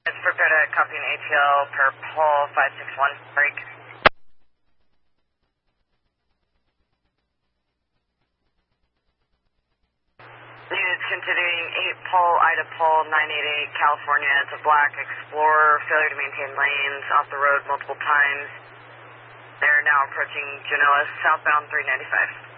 It's prepare to copy an ATL per pole 561, break. Units continuing 8 pole, Ida pole 988, California. It's a black Explorer, failure to maintain lanes, off the road multiple times. They're now approaching Genoa, southbound 395.